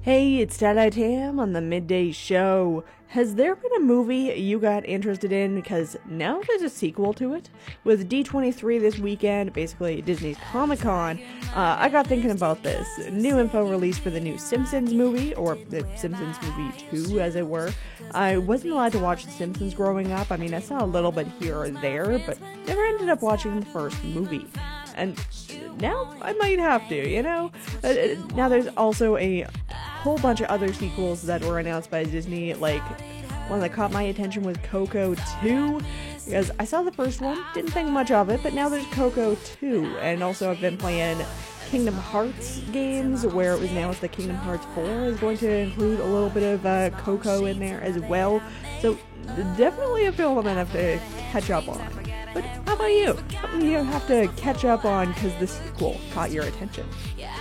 Hey, it's Tie Tam on the Midday Show. Has there been a movie you got interested in? Because now there's a sequel to it. With D23 this weekend, basically Disney's Comic-Con, I got thinking about this. New info released for the new Simpsons movie, or the Simpsons movie 2, as it were. I wasn't allowed to watch The Simpsons growing up. I mean, I saw a little bit here or there, but never ended up watching the first movie. And now I might have to, you know? Now there's also a whole bunch of other sequels that were announced by Disney, like one that caught my attention was Coco 2, because I saw the first one, didn't think much of it, but now there's Coco 2, and also I've been playing Kingdom Hearts games, where it was announced that Kingdom Hearts 4 is going to include a little bit of Coco in there as well, so definitely a film I'm gonna have to catch up on. But how about you? Something you have to catch up on because the sequel caught your attention.